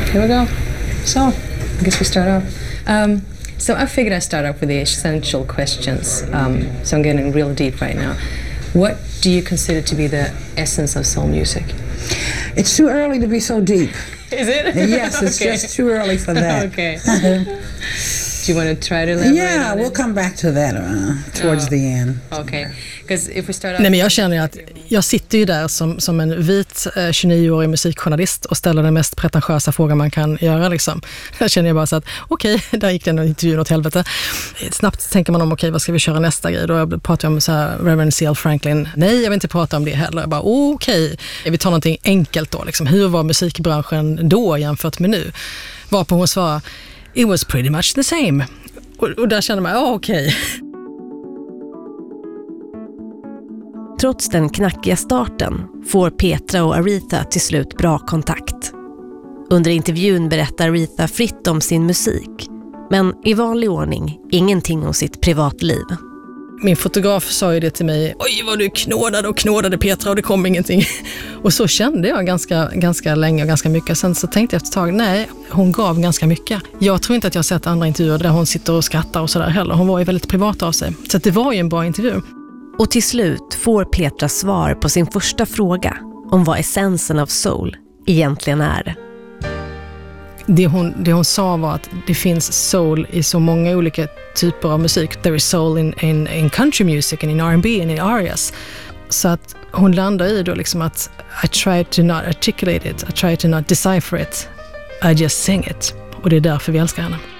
Here we go. So, I guess we start off. So I figured I'd start off with the essential questions. So I'm getting real deep right now. What do you consider to be the essence of soul music? It's too early to be so deep. Is it? Yes, it's just too early for that. Okay. Do you want to try to elaborate? Yeah, we'll come back to that towards the end. Okay. Because if we start out... Nej, men jag känner ju att jag sitter ju där som en vit 29-årig musikjournalist och ställer den mest pretentiösa frågan man kan göra. Liksom. Där känner jag bara så att okej, där gick den intervjun åt helvete. Snabbt tänker man om okej, vad ska vi köra nästa grej? Då pratar jag om så här, Reverend C.L. Franklin. Nej, jag vill inte prata om det heller. Jag bara okej, vi tar någonting enkelt då. Liksom. Hur var musikbranschen då jämfört med nu? Varpå hon svarade, it was pretty much the same. Och där känner man, okej. Trots den knackiga starten får Petra och Aretha till slut bra kontakt. Under intervjun berättar Aretha fritt om sin musik, men i vanlig ordning ingenting om sitt privatliv. Min fotograf sa ju det till mig, oj vad du knådade Petra och det kom ingenting. Och så kände jag ganska länge och ganska mycket. Sen så tänkte jag efter ett tag, nej, hon gav ganska mycket. Jag tror inte att jag har sett andra intervjuer där hon sitter och skrattar och sådär heller. Hon var ju väldigt privat av sig. Så det var ju en bra intervju. Och till slut får Petra svar på sin första fråga om vad essensen av soul egentligen är. Det hon sa var att det finns soul i så många olika typer av musik. There is soul in country music and in R&B and in arias. Så att hon landar i då liksom att I try to not articulate it, I try to not decipher it, I just sing it. Och det är därför vi älskar henne.